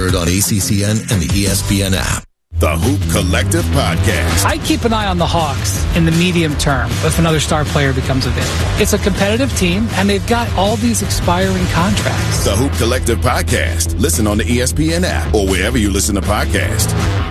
heard on ACCN and the ESPN app. The Hoop Collective Podcast. I keep an eye on the Hawks in the medium term if another star player becomes available. It's a competitive team, and they've got all these expiring contracts. The Hoop Collective Podcast. Listen on the ESPN app or wherever you listen to podcasts.